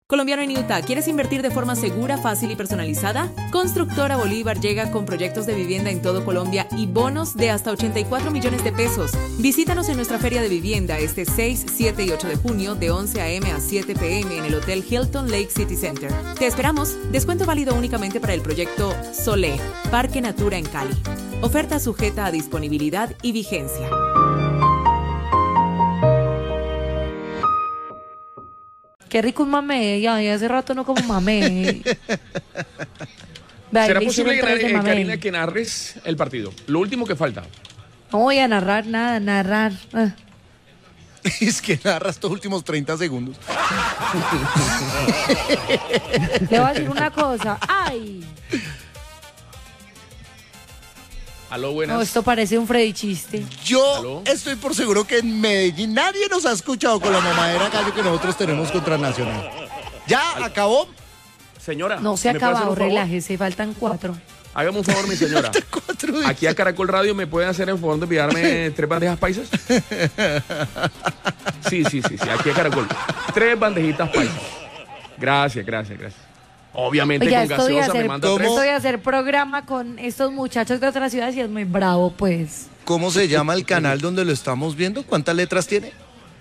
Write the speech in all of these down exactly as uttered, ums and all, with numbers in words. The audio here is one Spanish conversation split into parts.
Colombiano en Utah, ¿quieres invertir de forma segura, fácil y personalizada? Constructora Bolívar llega con proyectos de vivienda en todo Colombia y bonos de hasta ochenta y cuatro millones de pesos. Visítanos en nuestra feria de vivienda este seis, siete y ocho de junio de once a eme a siete pe eme en el Hotel Hilton Lake City Center. Te esperamos. Descuento válido únicamente para el proyecto Solé, Parque Natura en Cali. Oferta sujeta a disponibilidad y vigencia. Qué rico un mamey, ya, ya hace rato no como mamey. ¿Será posible, que, eh, Karina, que narres el partido? Lo último que falta. No voy a narrar nada, narrar. Ah. Es que narras estos últimos treinta segundos. Le voy a decir una cosa. ¡Ay! Aló, buenas. No, esto parece un Freddy chiste. Yo ¿Aló? Estoy por seguro que en Medellín nadie nos ha escuchado con la mamadera gallo que nosotros tenemos contra Nacional. ¿Ya Al... acabó? Señora. No se ha acabado, relájese, faltan cuatro. Hágame un favor, mi señora. Aquí a Caracol Radio, ¿me puede hacer el favor de enviarme tres bandejas paisas? Sí, sí, sí, sí, aquí a Caracol. Tres bandejitas paisas. Gracias, gracias, gracias. Obviamente Oiga, con gaseosa hacer, me manda ¿cómo? tres. Estoy a hacer programa con estos muchachos de otras ciudades y es muy bravo, pues. ¿Cómo se llama el canal donde lo estamos viendo? ¿Cuántas letras tiene?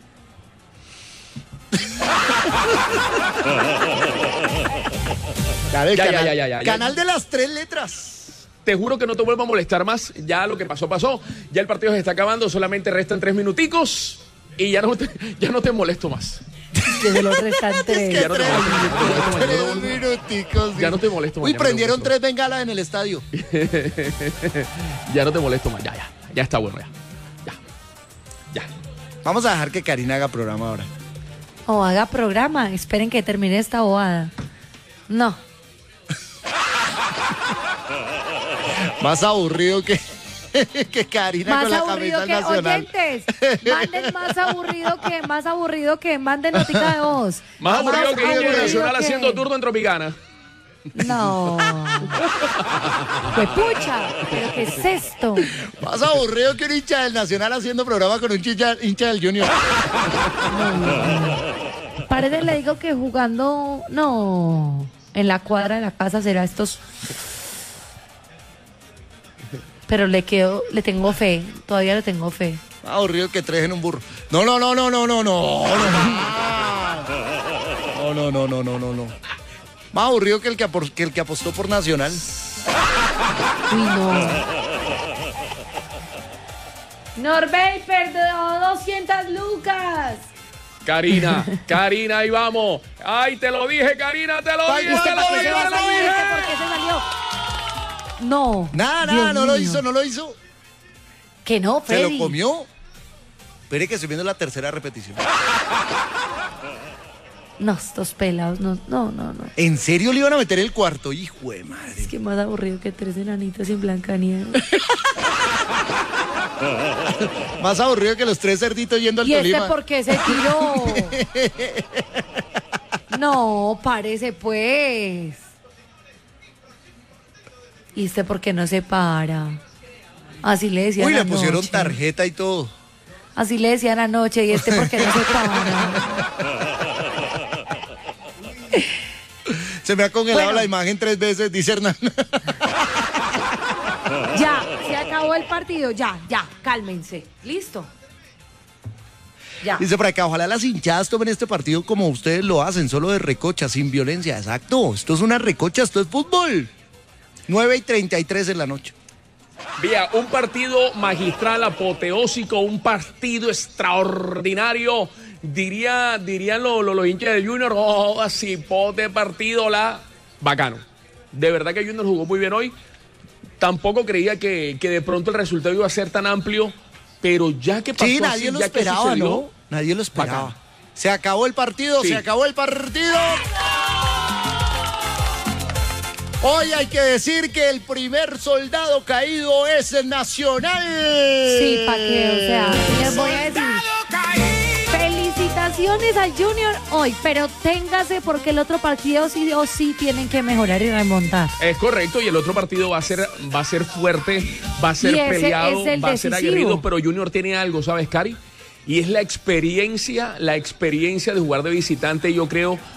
Ya, ya, ya, ya, ya, ya. Canal de las tres letras. Te juro que no te vuelvo a molestar más. Ya lo que pasó, pasó. Ya el partido se está acabando. Solamente restan tres minuticos. Y ya no te, ya no te molesto más. Que de los restan tres. Es que Ya no te tres, molesto, tres ya no te molesto. minuticos. Sí. Ya no te molesto más. Uy, ya no te prendieron molesto. tres bengalas en el estadio. Ya no te molesto más. Ya, ya. Ya está bueno, ya. Ya. Ya. Vamos a dejar que Karina haga programa ahora. O haga programa. Esperen que termine esta bobada. No. Más aburrido que, que Karina Más con la aburrido camisa que nacional. oyentes. Manden más aburrido que más aburrido que manden notica de voz. Más aburrido que aburrido Hincha que- Nacional que- haciendo turno en Tropicana. No. Pues pucha, pero ¿qué es esto? Más aburrido que un hincha del Nacional haciendo programa con un hincha, hincha del Junior. Parece, le digo que jugando, no, en la cuadra de la casa será estos. Pero le quedo, le tengo fe, todavía le tengo fe. Más aburrido que tres en un burro. No, no, no, no, no, no, no. No, no, no, no, no, no, no. Más aburrido que el que, apor- que el que apostó por Nacional. Uy, no. Norbey perdió doscientas lucas. Karina, Karina, ahí vamos. Ay, te lo dije, Karina, te lo Ay, dije, usted te lo lo dijo, dije, lo te lo dijo. dije. ¿Por qué se salió? No. Nada, Dios nada, no lo mío. hizo, no lo hizo. Que no, Se Freddy. lo comió. Espere que estoy viendo la tercera repetición. No, estos pelados, no, no, no, no. ¿En serio le iban a meter el cuarto? Hijo de madre. Es que más aburrido que tres enanitos en Blancanieves. Más aburrido que los tres cerditos yendo al ¿Y este Tolima. por qué se tiró? No, parece pues. ¿Y este por qué no se para? Así le decían Uy, le anoche. pusieron tarjeta y todo. Así le decían anoche, ¿y este por qué no se para? Se me ha congelado Bueno. la imagen tres veces, dice Hernán. Ya, se acabó el partido, ya, ya, cálmense. ¿Listo? Ya. Dice por acá, ojalá las hinchadas tomen este partido como ustedes lo hacen, solo de recocha, sin violencia. Exacto, esto es una recocha, esto es fútbol. nueve y treinta y tres en la noche. Vía, un partido magistral, apoteósico, un partido extraordinario. Diría, dirían los, los, los hinchas del Junior, oh, así, pote partido, la... Bacano. De verdad que Junior jugó muy bien hoy. Tampoco creía que, que de pronto el resultado iba a ser tan amplio, pero ya que pasó Sí, así, nadie lo ya que esperaba, sucedió, ¿no? Nadie lo esperaba. Bacano. Se acabó el partido, Sí. se acabó el partido. Hoy hay que decir que el primer soldado caído es el Nacional. Sí, ¿para qué? O sea, les voy a decir. Felicitaciones al Junior hoy, pero téngase porque el otro partido sí o sí tienen que mejorar y remontar. Es correcto, y el otro partido va a ser, va a ser fuerte, va a ser Y ese peleado, es el va a ser decisivo. aguerrido, pero Junior tiene algo, ¿sabes, Cari? Y es la experiencia, la experiencia de jugar de visitante, yo creo,